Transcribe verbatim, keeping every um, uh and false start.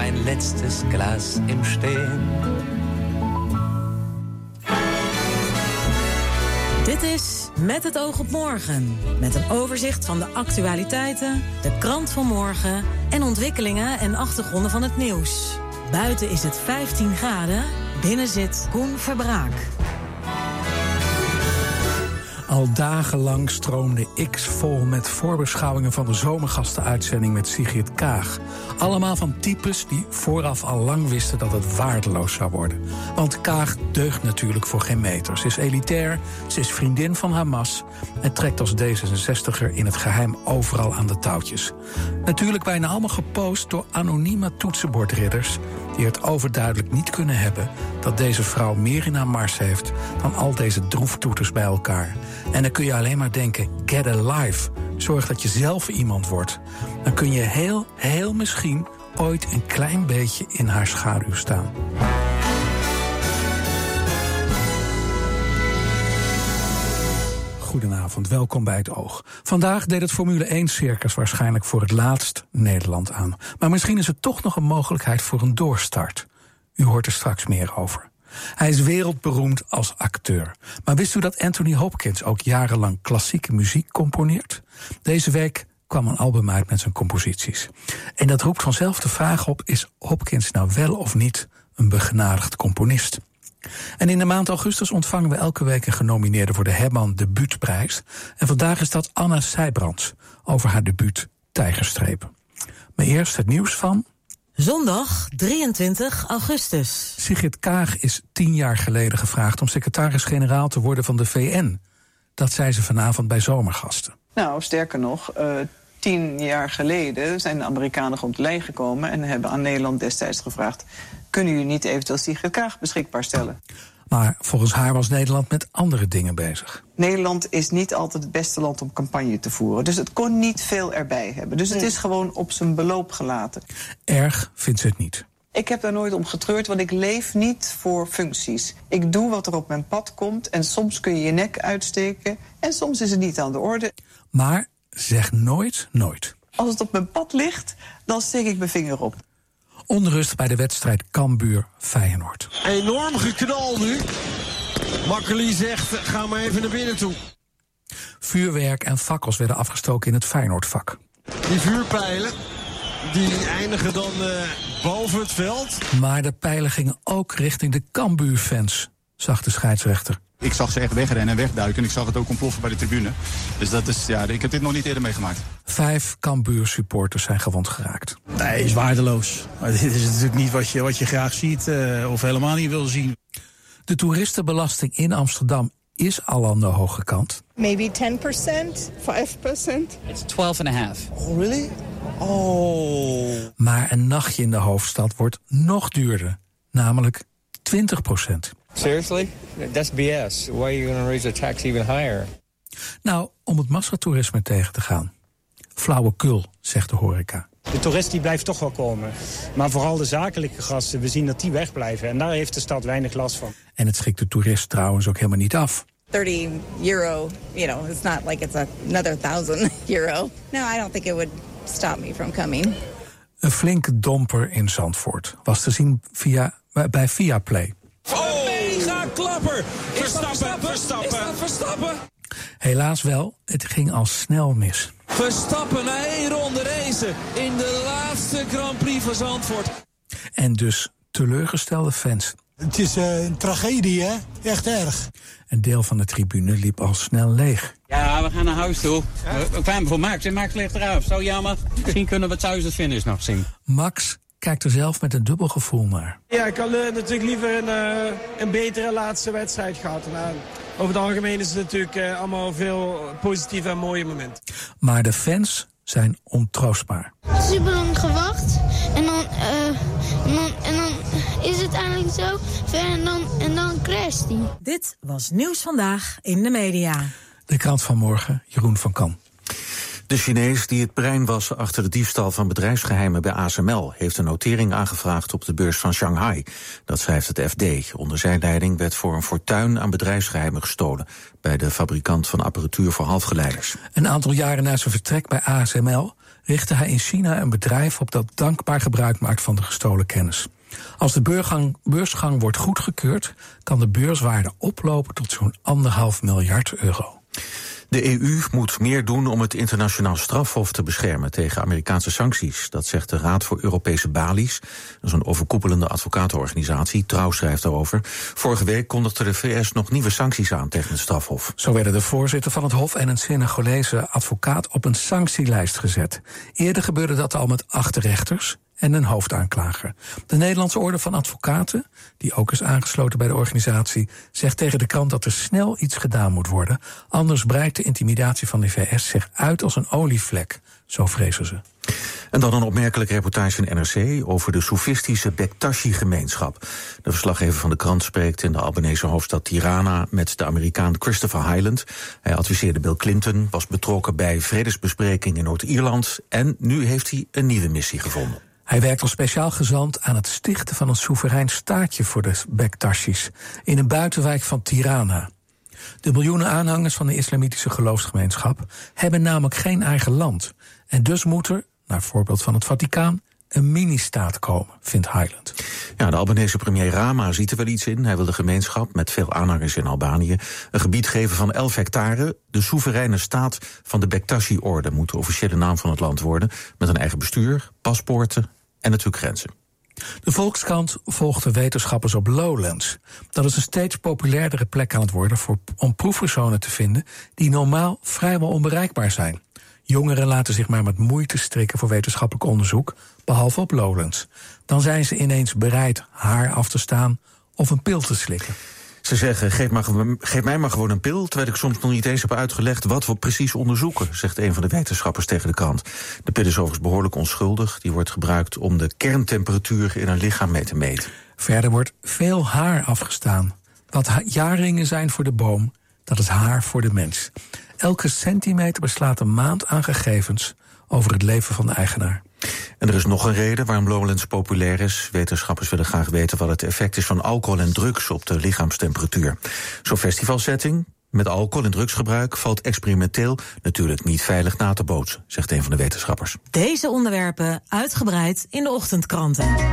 mein letztes Glas im Stehen. Dit is Met het oog op morgen. Met een overzicht van de actualiteiten, de krant van morgen en ontwikkelingen en achtergronden van het nieuws. Buiten is het vijftien graden, binnen zit Koen Verbraak. Al dagenlang stroomde X vol met voorbeschouwingen van de zomergastenuitzending met Sigrid Kaag. Allemaal van types die vooraf al lang wisten dat het waardeloos zou worden. Want Kaag deugt natuurlijk voor geen meter. Ze is elitair, ze is vriendin van Hamas en trekt als D zesenzestigger in het geheim overal aan de touwtjes. Natuurlijk bijna allemaal gepost door anonieme toetsenbordridders die het overduidelijk niet kunnen hebben dat deze vrouw meer in haar mars heeft dan al deze droeftoeters bij elkaar. En dan kun je alleen maar denken, get a life. Zorg dat je zelf iemand wordt. Dan kun je heel, heel misschien ooit een klein beetje in haar schaduw staan. Goedenavond, welkom bij het Oog. Vandaag deed het Formule één-circus waarschijnlijk voor het laatst Nederland aan. Maar misschien is er toch nog een mogelijkheid voor een doorstart. U hoort er straks meer over. Hij is wereldberoemd als acteur. Maar wist u dat Anthony Hopkins ook jarenlang klassieke muziek componeert? Deze week kwam een album uit met zijn composities. En dat roept vanzelf de vraag op, is Hopkins nou wel of niet een begenadigd componist? En in de maand augustus ontvangen we elke week een genomineerde voor de Herman Debuutprijs. En vandaag is dat Anna Sijbrands over haar debuut Tijgerstrepen. Maar eerst het nieuws van... Zondag drieëntwintig augustus. Sigrid Kaag is tien jaar geleden gevraagd om secretaris-generaal te worden van de V N. Dat zei ze vanavond bij Zomergasten. Nou, sterker nog, uh, tien jaar geleden zijn de Amerikanen op de lijn gekomen en hebben aan Nederland destijds gevraagd: kunnen jullie niet eventueel Sigrid Kaag beschikbaar stellen? Maar volgens haar was Nederland met andere dingen bezig. Nederland is niet altijd het beste land om campagne te voeren. Dus het kon niet veel erbij hebben. Dus het is gewoon op zijn beloop gelaten. Erg vindt ze het niet. Ik heb daar nooit om getreurd, want ik leef niet voor functies. Ik doe wat er op mijn pad komt en soms kun je je nek uitsteken en soms is het niet aan de orde. Maar zeg nooit, nooit. Als het op mijn pad ligt, dan steek ik mijn vinger op. Onrust bij de wedstrijd Cambuur-Feyenoord. Enorm geknal nu. Makkeli zegt, ga maar even naar binnen toe. Vuurwerk en fakkels werden afgestoken in het Feyenoordvak. Die vuurpijlen, die eindigen dan uh, boven het veld. Maar de pijlen gingen ook richting de Cambuur-fans, zag de scheidsrechter. Ik zag ze echt wegrennen en wegduiken en ik zag het ook ontploffen bij de tribune. Dus dat is, ja, ik heb dit nog niet eerder meegemaakt. Vijf Cambuur-supporters zijn gewond geraakt. Nee, is waardeloos. Maar dit is natuurlijk niet wat je, wat je graag ziet uh, of helemaal niet wil zien. De toeristenbelasting in Amsterdam is al aan de hoge kant. Maybe ten percent, five percent. It's twelve and a half. Oh, really? Oh. Maar een nachtje in de hoofdstad wordt nog duurder. Namelijk twintig procent. Seriously? That's B S. Why are you going to raise the tax even higher? Nou, om het massatoerisme tegen te gaan. Flauwekul, zegt de horeca. De toerist die blijft toch wel komen. Maar vooral de zakelijke gasten, we zien dat die wegblijven. En daar heeft de stad weinig last van. En het schrikt de toerist trouwens ook helemaal niet af. thirty euro, you know, it's not like it's a, another thousand euro. No, I don't think it would stop me from coming. Een flinke domper in Zandvoort was te zien via, bij Viaplay. Oh, mega klapper! Verstappen, Verstappen, is dat Verstappen? Helaas wel, het ging al snel mis. Verstappen na één ronde racen in de laatste Grand Prix van Zandvoort. En dus teleurgestelde fans. Het is uh, een tragedie, hè? Echt erg. Een deel van de tribune liep al snel leeg. Ja, we gaan naar huis toe. Ja? We kwamen voor Max en Max ligt eraf. Zo jammer. Misschien kunnen we thuis de finish nog zien. Max kijkt er zelf met een dubbel gevoel naar. Ja, ik had uh, natuurlijk liever een, uh, een betere laatste wedstrijd gehad. Nou, over het algemeen is het natuurlijk uh, allemaal veel positieve en mooie momenten. Maar de fans zijn ontroostbaar. Super lang gewacht en dan, uh, en dan, en dan is het eigenlijk zo ver en dan, en dan crasht hij. Dit was Nieuws Vandaag in de media. De krant van morgen, Jeroen van Kan. De Chinees die het brein was achter de diefstal van bedrijfsgeheimen bij A S M L... heeft een notering aangevraagd op de beurs van Shanghai. Dat schrijft het F D. Onder zijn leiding werd voor een fortuin aan bedrijfsgeheimen gestolen... bij de fabrikant van apparatuur voor halfgeleiders. Een aantal jaren na zijn vertrek bij A S M L... richtte hij in China een bedrijf op dat dankbaar gebruik maakt van de gestolen kennis. Als de beurgang, beursgang wordt goedgekeurd, kan de beurswaarde oplopen tot zo'n anderhalf miljard euro. De E U moet meer doen om het internationaal strafhof te beschermen tegen Amerikaanse sancties. Dat zegt de Raad voor Europese Balies. Dat is een overkoepelende advocatenorganisatie. Trouw schrijft daarover. Vorige week kondigde de V S nog nieuwe sancties aan tegen het strafhof. Zo werden de voorzitter van het hof en een Senegolese advocaat op een sanctielijst gezet. Eerder gebeurde dat al met acht rechters en een hoofdaanklager. De Nederlandse Orde van Advocaten, die ook is aangesloten bij de organisatie, zegt tegen de krant dat er snel iets gedaan moet worden. Anders breidt de intimidatie van de V S zich uit als een olievlek. Zo vrezen ze. En dan een opmerkelijke reportage in N R C over de soefistische Bektashi-gemeenschap. De verslaggever van de krant spreekt in de Albanese hoofdstad Tirana met de Amerikaan Christopher Highland. Hij adviseerde Bill Clinton, was betrokken bij vredesbesprekingen in Noord-Ierland en nu heeft hij een nieuwe missie gevonden. Hij werkt als speciaal gezant aan het stichten van een soeverein staatje voor de Bektashis in een buitenwijk van Tirana. De miljoenen aanhangers van de islamitische geloofsgemeenschap hebben namelijk geen eigen land. En dus moet er, naar voorbeeld van het Vaticaan, een mini-staat komen, vindt Highland. Ja, de Albanese premier Rama ziet er wel iets in. Hij wil de gemeenschap, met veel aanhangers in Albanië, een gebied geven van elf hectare. De soevereine staat van de Bektashi-orde moet de officiële naam van het land worden, met een eigen bestuur, paspoorten en natuurlijk grenzen. De Volkskrant volgt de wetenschappers op Lowlands. Dat is een steeds populairdere plek aan het worden voor, om proefpersonen te vinden die normaal vrijwel onbereikbaar zijn. Jongeren laten zich maar met moeite strikken voor wetenschappelijk onderzoek, behalve op Lowlands. Dan zijn ze ineens bereid haar af te staan of een pil te slikken. Ze zeggen, geef, maar, geef mij maar gewoon een pil, terwijl ik soms nog niet eens heb uitgelegd wat we precies onderzoeken, zegt een van de wetenschappers tegen de krant. De pil is overigens behoorlijk onschuldig. Die wordt gebruikt om de kerntemperatuur in een lichaam mee te meten. Verder wordt veel haar afgestaan. Wat ha- jaarringen zijn voor de boom, dat is haar voor de mens. Elke centimeter beslaat een maand aan gegevens over het leven van de eigenaar. En er is nog een reden waarom Lowlands populair is. Wetenschappers willen graag weten wat het effect is van alcohol en drugs op de lichaamstemperatuur. Zo'n festivalsetting met alcohol en drugsgebruik valt experimenteel natuurlijk niet veilig na te bootsen, zegt een van de wetenschappers. Deze onderwerpen uitgebreid in de ochtendkranten.